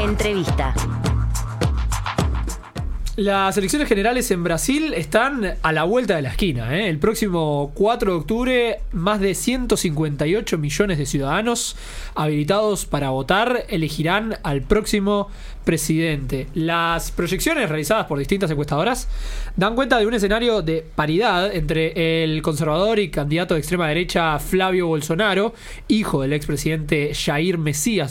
Entrevista. Las elecciones generales en Brasil están a la vuelta de la esquina, ¿eh? El próximo 4 de octubre, más de 158 millones de ciudadanos habilitados para votar elegirán al próximo presidente. Las proyecciones realizadas por distintas encuestadoras dan cuenta de un escenario de paridad entre el conservador y candidato de extrema derecha Flavio Bolsonaro, hijo del expresidente Jair Messias